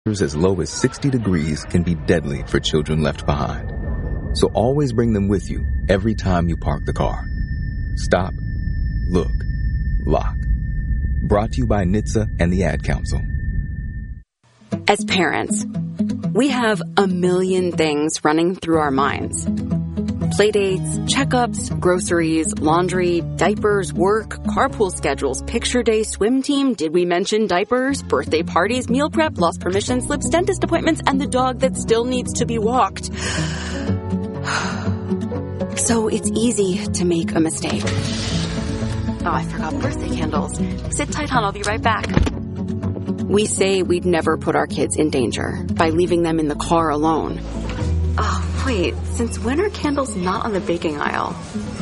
as low as 60 degrees can be deadly for children left behind. So always bring them with you every time you park the car. Stop, look, lock. Brought to you by NHTSA and the Ad Council. As parents, we have a million things running through our minds. Playdates, checkups, groceries, laundry, diapers, work, carpool schedules, picture day, swim team, did we mention diapers, birthday parties, meal prep, lost permission slips, dentist appointments, and the dog that still needs to be walked. So it's easy to make a mistake. Oh, I forgot birthday candles. Sit tight, hon, I'll be right back. We say we'd never put our kids in danger by leaving them in the car alone. Oh, wait, since when are candles not on the baking aisle?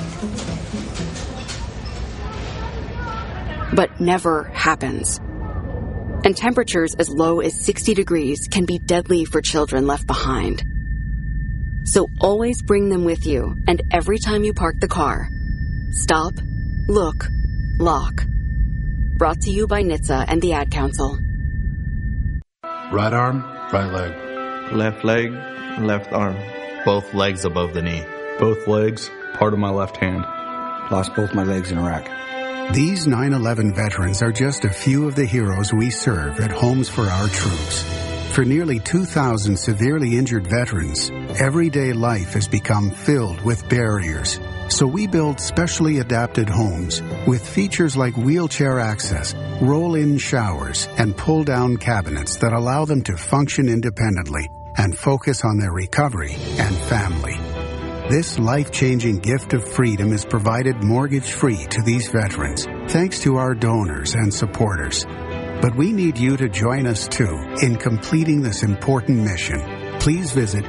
But never happens. And temperatures as low as 60 degrees can be deadly for children left behind. So always bring them with you, and every time you park the car, stop, look, lock. Brought to you by NHTSA and the Ad Council. Right arm, right leg. Left leg, left arm. Both legs above the knee. Both legs, part of my left hand. Lost both my legs in Iraq. These 9/11 veterans are just a few of the heroes we serve at Homes for Our Troops. For nearly 2,000 severely injured veterans, everyday life has become filled with barriers. So we build specially adapted homes with features like wheelchair access, roll-in showers, and pull-down cabinets that allow them to function independently and focus on their recovery and family. This life-changing gift of freedom is provided mortgage-free to these veterans, thanks to our donors and supporters. But we need you to join us, too, in completing this important mission. Please visit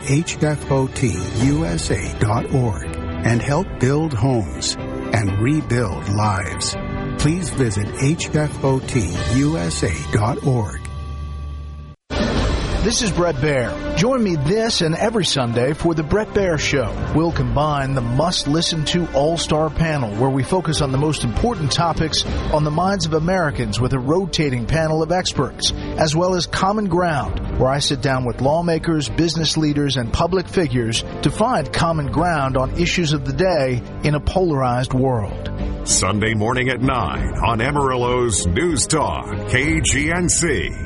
hfotusa.org and help build homes and rebuild lives. Please visit hfotusa.org. This is Brett Baer. Join me this and every Sunday for The Brett Baer Show. We'll combine the must-listen-to all-star panel where we focus on the most important topics on the minds of Americans with a rotating panel of experts, as well as Common Ground, where I sit down with lawmakers, business leaders, and public figures to find common ground on issues of the day in a polarized world. Sunday morning at 9 on Amarillo's News Talk, KGNC.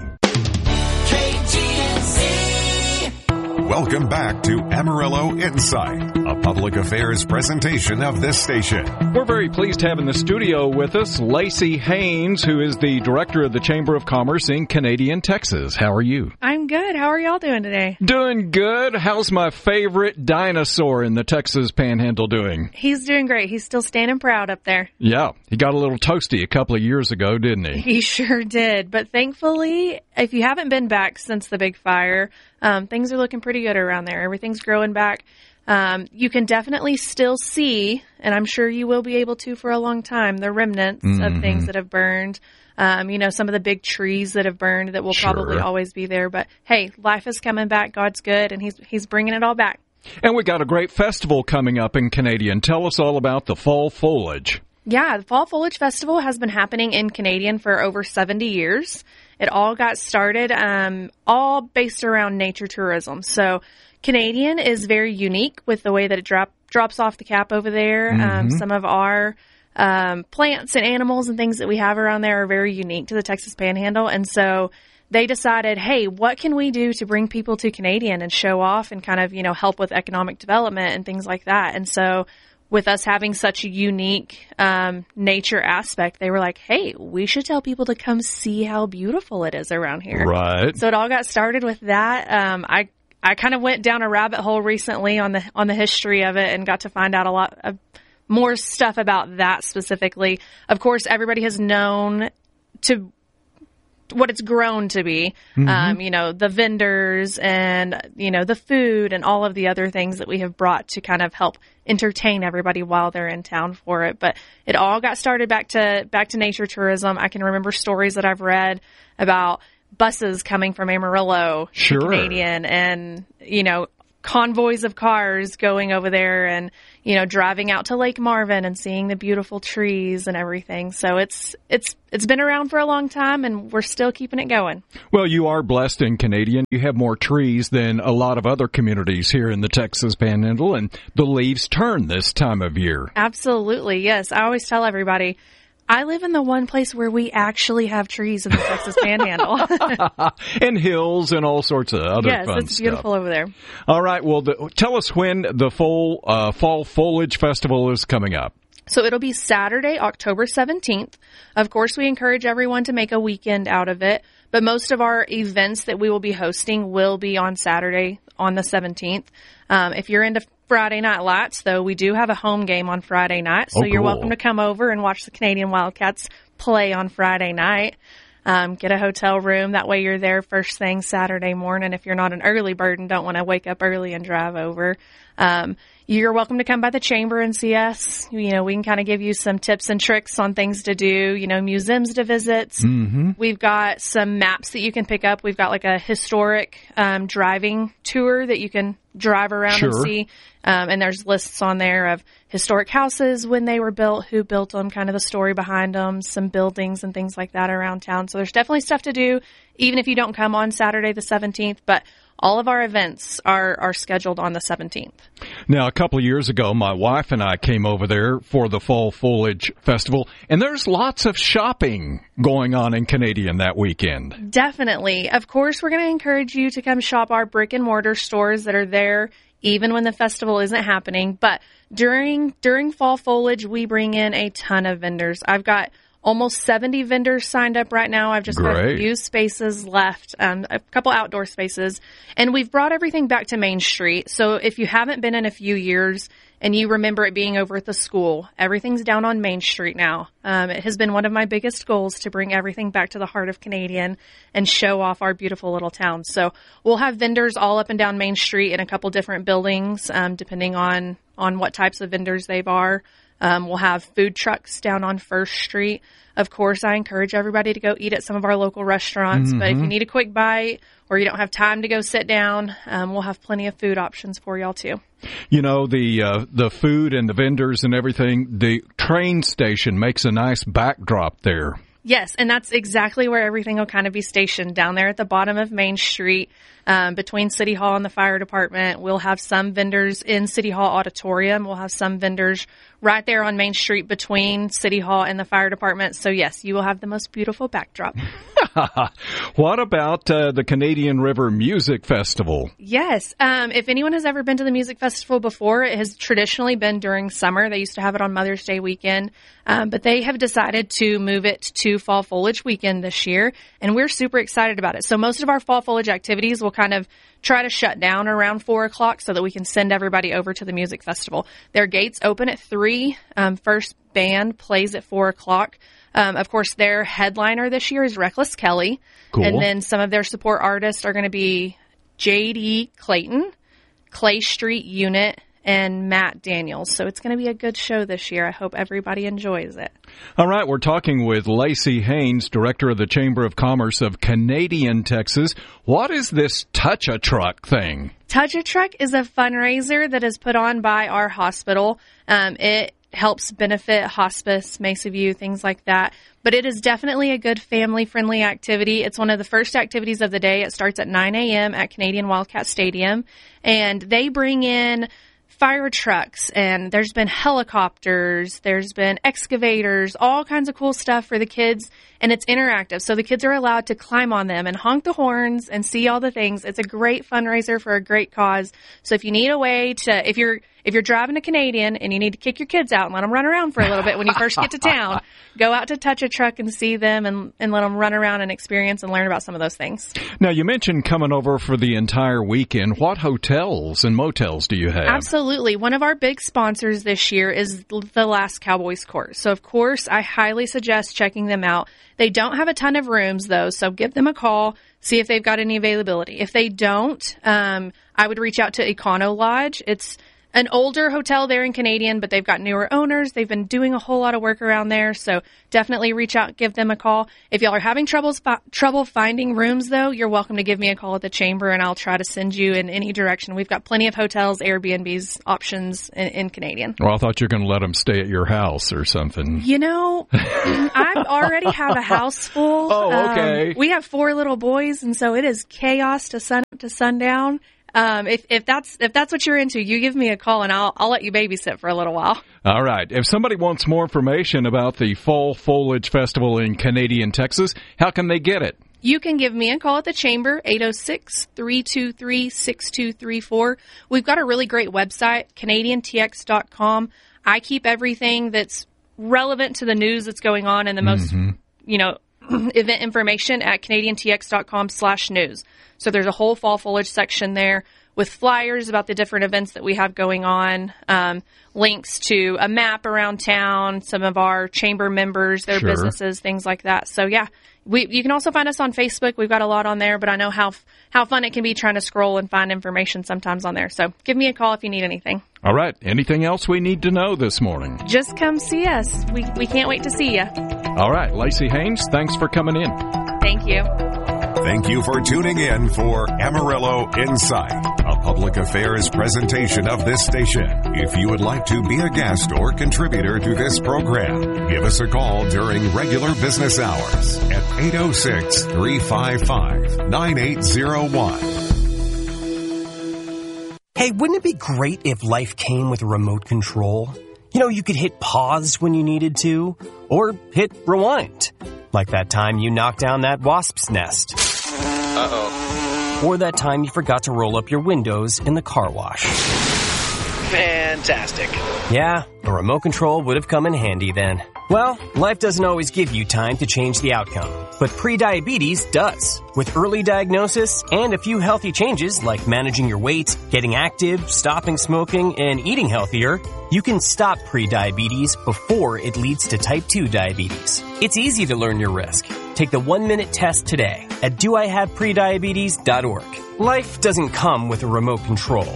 Welcome back to Amarillo Insight, a public affairs presentation of this station. We're very pleased to have in the studio with us Lacey Haynes, who is the director of the Chamber of Commerce in Canadian, Texas. How are you? I'm good. How are y'all doing today? Doing good. How's my favorite dinosaur in the Texas Panhandle doing? He's doing great. He's still standing proud up there. Yeah. He got a little toasty a couple of years ago, didn't he? He sure did. But thankfully, if you haven't been back since the big fire, things are looking pretty good around there. Everything's growing back. You can definitely still see, and I'm sure you will be able to for a long time, the remnants of things that have burned. Some of the big trees that have burned that will probably always be there. But hey, life is coming back. God's good, and He's bringing it all back. And we got a great festival coming up in Canadian. Tell us all about the Fall Foliage. Yeah, the Fall Foliage Festival has been happening in Canadian for over 70 years. It all got started, all based around nature tourism. So Canadian is very unique with the way that it drops off the cap over there. Some of our plants and animals and things that we have around there are very unique to the Texas Panhandle. And so they decided, hey, what can we do to bring people to Canadian and show off and kind of, help with economic development and things like that. And so with us having such a unique nature aspect, they were like, hey, we should tell people to come see how beautiful it is around here. Right. So it all got started with that. I kind of went down a rabbit hole recently on the history of it and got to find out a lot of more stuff about that specifically. Of course, everybody has known to what it's grown to be, the vendors and, the food and all of the other things that we have brought to kind of help entertain everybody while they're in town for it. But it all got started back to nature tourism. I can remember stories that I've read about buses coming from Amarillo to Canadian and, convoys of cars going over there and, driving out to Lake Marvin and seeing the beautiful trees and everything. So it's been around for a long time, and we're still keeping it going. Well, you are blessed in Canadian. You have more trees than a lot of other communities here in the Texas Panhandle, and the leaves turn this time of year. Absolutely, yes. I always tell everybody, I live in the one place where we actually have trees in the Texas Panhandle. And hills and all sorts of other fun stuff. Yes, it's beautiful over there. All right, well, tell us when the Fall Foliage Festival is coming up. So it'll be Saturday, October 17th. Of course, we encourage everyone to make a weekend out of it, but most of our events that we will be hosting will be on Saturday on the 17th. If you're into Friday Night Lights, though, we do have a home game on Friday night, so you're welcome to come over and watch the Canadian Wildcats play on Friday night. Get a hotel room. That way you're there first thing Saturday morning if you're not an early bird and don't want to wake up early and drive over. You're welcome to come by the chamber and see us. We can kind of give you some tips and tricks on things to do, museums to visit. Mm-hmm. We've got some maps that you can pick up. We've got like a historic driving tour that you can drive around and see. And there's lists on there of historic houses, when they were built, who built them, kind of the story behind them, some buildings and things like that around town. So there's definitely stuff to do, even if you don't come on Saturday the 17th. But all of our events are scheduled on the 17th. Now, a couple of years ago, my wife and I came over there for the Fall Foliage Festival, and there's lots of shopping going on in Canadian that weekend. Definitely. Of course, we're going to encourage you to come shop our brick and mortar stores that are there even when the festival isn't happening. But during Fall Foliage, we bring in a ton of vendors. I've got almost 70 vendors signed up right now. I've just got a few spaces left, a couple outdoor spaces. And we've brought everything back to Main Street. So if you haven't been in a few years and you remember it being over at the school, everything's down on Main Street now. It has been one of my biggest goals to bring everything back to the heart of Canadian and show off our beautiful little town. So we'll have vendors all up and down Main Street in a couple different buildings, depending on what types of vendors they are. We'll have food trucks down on First Street. Of course, I encourage everybody to go eat at some of our local restaurants. Mm-hmm. But if you need a quick bite or you don't have time to go sit down, we'll have plenty of food options for y'all too. The food and the vendors and everything, the train station makes a nice backdrop there. Yes, and that's exactly where everything will kind of be stationed, down there at the bottom of Main Street, between City Hall and the fire department. We'll have some vendors in City Hall auditorium. We'll have some vendors right there on Main Street between City Hall and the fire department. So, yes, you will have the most beautiful backdrop. What about the Canadian River Music Festival? Yes. If anyone has ever been to the music festival before, it has traditionally been during summer. They used to have it on Mother's Day weekend, but they have decided to move it to Fall Foliage weekend this year, and we're super excited about it. So most of our Fall Foliage activities will kind of try to shut down around 4 o'clock so that we can send everybody over to the music festival. Their gates open at 3. First band plays at 4 o'clock. Of course, their headliner this year is Reckless Kelly. Cool. And then some of their support artists are going to be J.D. Clayton, Clay Street Unit, and Matt Daniels. So it's going to be a good show this year. I hope everybody enjoys it. All right, we're talking with Lacey Haynes, Director of the Chamber of Commerce of Canadian, Texas. What is this Touch a Truck thing? Touch a Truck is a fundraiser that is put on by our hospital. It helps benefit hospice, Mesa View, things like that. But it is definitely a good family-friendly activity. It's one of the first activities of the day. It starts at 9 a.m. at Canadian Wildcat Stadium. And they bring in fire trucks, and there's been helicopters, there's been excavators, all kinds of cool stuff for the kids, and it's interactive. So the kids are allowed to climb on them and honk the horns and see all the things. It's a great fundraiser for a great cause. So if you need a way to, if you're driving a Canadian and you need to kick your kids out and let them run around for a little bit when you first get to town, go out to Touch a Truck and see them and let them run around and experience and learn about some of those things. Now, you mentioned coming over for the entire weekend. What hotels and motels do you have? Absolutely. One of our big sponsors this year is the Last Cowboys Court. So, of course, I highly suggest checking them out. They don't have a ton of rooms, though, so give them a call, see if they've got any availability. If they don't, I would reach out to Econo Lodge. It's an older hotel there in Canadian, but they've got newer owners. They've been doing a whole lot of work around there, so definitely reach out, give them a call. If y'all are having trouble finding rooms, though, you're welcome to give me a call at the Chamber, and I'll try to send you in any direction. We've got plenty of hotels, Airbnbs, options in Canadian. Well, I thought you were going to let them stay at your house or something. You know, I already have a house full. Oh, okay. We have 4 little boys, and so it is chaos to sun up to sundown. If that's what you're into, you give me a call and I'll let you babysit for a little while. All right. If somebody wants more information about the Fall Foliage Festival in Canadian, Texas, how can they get it? You can give me a call at the Chamber, 806-323-6234. We've got a really great website, CanadianTX.com. I keep everything that's relevant to the news that's going on and the most, event information at CanadianTX.com/news. So there's a whole fall foliage section there with flyers about the different events that we have going on, links to a map around town, some of our chamber members, their businesses, things like that. So, yeah, you can also find us on Facebook. We've got a lot on there, but I know how fun it can be trying to scroll and find information sometimes on there. So give me a call if you need anything. All right. Anything else we need to know this morning? Just come see us. We can't wait to see you. All right. Lacey Haynes, thanks for coming in. Thank you. Thank you for tuning in for Amarillo Insight, a public affairs presentation of this station. If you would like to be a guest or contributor to this program, give us a call during regular business hours at 806-355-9801. Hey, wouldn't it be great if life came with a remote control? You know, you could hit pause when you needed to, or hit rewind. Like that time you knocked down that wasp's nest. Uh-oh. Or that time you forgot to roll up your windows in the car wash. Fantastic. Yeah, a remote control would have come in handy then. Well, life doesn't always give you time to change the outcome, but prediabetes does. With early diagnosis and a few healthy changes like managing your weight, getting active, stopping smoking, and eating healthier, you can stop prediabetes before it leads to type 2 diabetes. It's easy to learn your risk. Take the 1-minute test today at doihaveprediabetes.org. Life doesn't come with a remote control.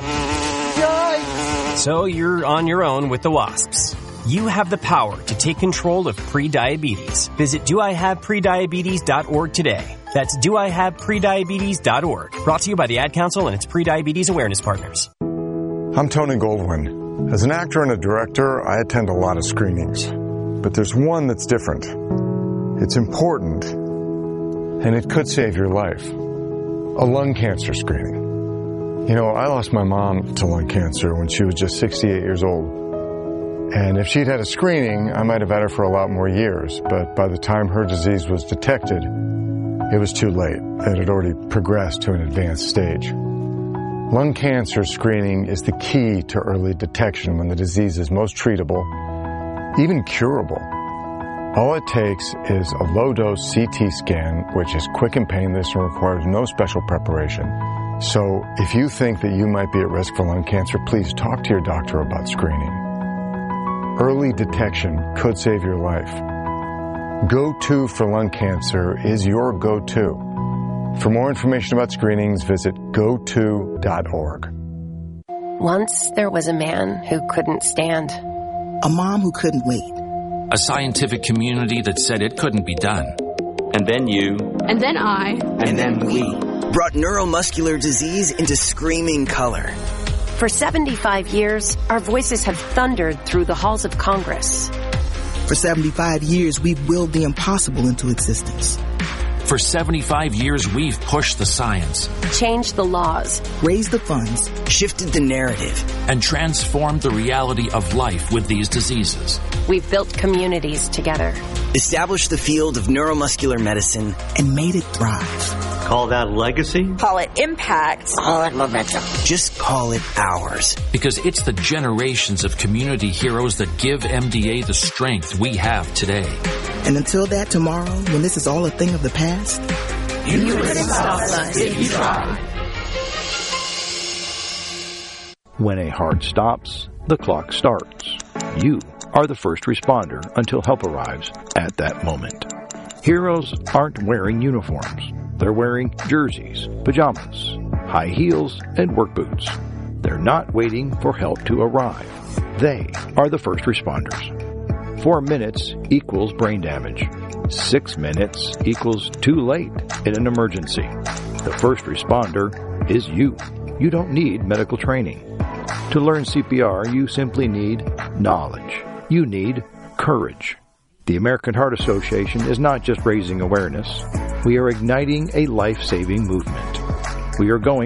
So you're on your own with the wasps. You have the power to take control of prediabetes. Visit doihaveprediabetes.org today. That's doihaveprediabetes.org. Brought to you by the Ad Council and its Prediabetes Awareness Partners. I'm Tony Goldwyn. As an actor and a director, I attend a lot of screenings. But there's one that's different. It's important, and it could save your life. A lung cancer screening. You know, I lost my mom to lung cancer when she was just 68 years old. And if she'd had a screening, I might have had her for a lot more years. But by the time her disease was detected, it was too late. It had already progressed to an advanced stage. Lung cancer screening is the key to early detection when the disease is most treatable, even curable. All it takes is a low-dose CT scan, which is quick and painless and requires no special preparation. So if you think that you might be at risk for lung cancer, please talk to your doctor about screening. Early detection could save your life. Go-To for lung cancer is your go-to. For more information about screenings, visit goto.org. Once there was a man who couldn't stand. A mom who couldn't wait. A scientific community that said it couldn't be done. And then you. And then I. And then we. Brought neuromuscular disease into screaming color. For 75 years, our voices have thundered through the halls of Congress. For 75 years, we've willed the impossible into existence. For 75 years, we've pushed the science, changed the laws, raised the funds, shifted the narrative, and transformed the reality of life with these diseases. We've built communities together, established the field of neuromuscular medicine, and made it thrive. Call that legacy? Call it impact. Call it momentum. Just call it ours. Because it's the generations of community heroes that give MDA the strength we have today. And until that tomorrow, when this is all a thing of the past, you couldn't stop us if you tried. When a heart stops, the clock starts. You are the first responder until help arrives at that moment. Heroes aren't wearing uniforms. They're wearing jerseys, pajamas, high heels, and work boots. They're not waiting for help to arrive. They are the first responders. 4 minutes equals brain damage. 6 minutes equals too late in an emergency. The first responder is you. You don't need medical training. To learn CPR, you simply need knowledge. You need courage. The American Heart Association is not just raising awareness. We are igniting a life-saving movement. We are going